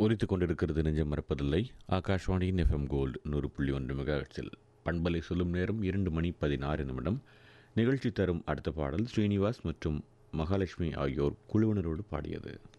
உரித்து கொண்டிருக்கிறது நெஞ்சம் மறப்பதில்லை. ஆகாஷ்வாணியின் எஃப்எம் கோல்டு 100.1 மெகாஹெர்ட்ஸில் பண்பலை சொல்லும் நேரம் 2:16. நிகழ்ச்சி தரும் அடுத்த பாடல் ஸ்ரீனிவாஸ் மற்றும் மகாலட்சுமி ஆகியோர் குழுவினரோடு பாடியது.